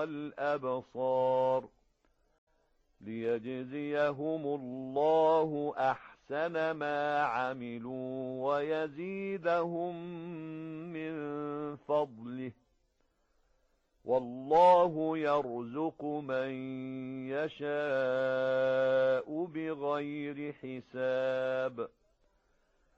والأبصار ليجزيهم الله أحسن ما عملوا ويزيدهم من فضله والله يرزق من يشاء بغير حساب